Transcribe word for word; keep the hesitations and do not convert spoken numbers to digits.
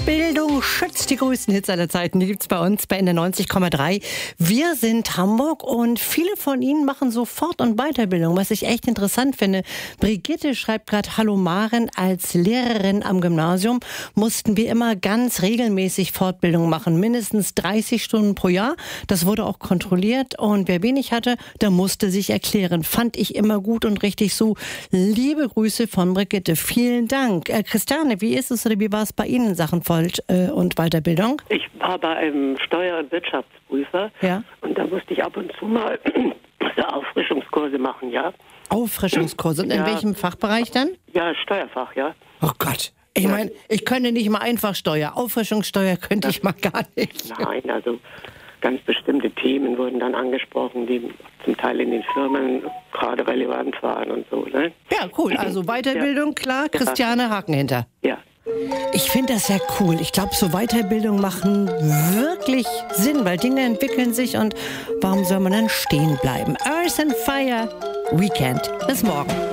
Bildung schützt die größten Hits aller Zeiten. Die gibt's bei uns bei N R neunzig Komma drei. Wir sind Hamburg und viele von Ihnen machen so Fort- und Weiterbildung, was ich echt interessant finde. Brigitte schreibt gerade, hallo Maren, als Lehrerin am Gymnasium mussten wir immer ganz regelmäßig Fortbildung machen. Mindestens dreißig Stunden pro Jahr. Das wurde auch kontrolliert und wer wenig hatte, der musste sich erklären. Fand ich immer gut und richtig so. Liebe Grüße von Brigitte. Vielen Dank. Äh, Christiane, wie ist es oder wie war es bei Ihnen in Sachen Fort- und Weiterbildung? Ich war bei einem Steuer- und Wirtschaftsprüfer, ja, und da musste ich ab und zu mal so Auffrischungskurse machen, ja. Auffrischungskurse. Und in Ja. welchem Fachbereich dann? Ja, Steuerfach, ja. Oh Gott. Ich Ja. meine, ich könnte nicht mal Einfachsteuer. Auffrischungssteuer könnte ich mal gar nicht. Nein, also ganz bestimmte Themen wurden dann angesprochen, die zum Teil in den Firmen gerade relevant waren und so, ne? Ja, cool. Also Weiterbildung, klar. Christiane, Haken hinter. Ja. Ich finde das ja cool. Ich glaube, so Weiterbildung machen wirklich Sinn, weil Dinge entwickeln sich und warum soll man dann stehen bleiben? Earth and Fire Weekend. Bis morgen.